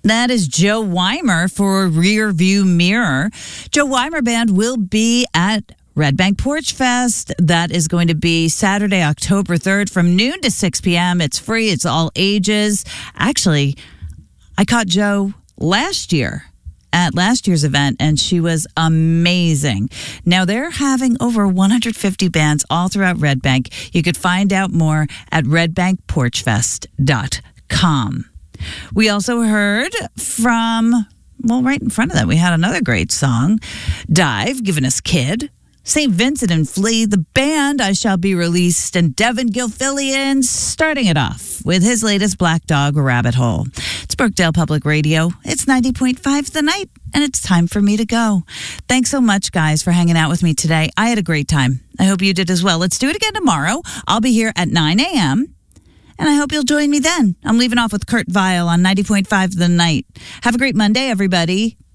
That is Joe Weimer for Rear View Mirror. Joe Weimer Band will be at Red Bank Porch Fest. That is going to be Saturday, October 3rd from noon to 6 p.m. It's free. It's all ages. Actually, I caught Joe last year at last year's event, and she was amazing. Now, they're having over 150 bands all throughout Red Bank. You could find out more at redbankporchfest.com. We also heard from, right in front of that, we had another great song, Dive, giving us Kid. St. Vincent and Flea, the band, I Shall Be Released, and Devin Gilfillian starting it off with his latest Black Dog Rabbit Hole. It's Brookdale Public Radio. It's 90.5 The Night, and it's time for me to go. Thanks so much, guys, for hanging out with me today. I had a great time. I hope you did as well. Let's do it again tomorrow. I'll be here at 9 a.m., and I hope you'll join me then. I'm leaving off with Kurt Vile on 90.5 The Night. Have a great Monday, everybody.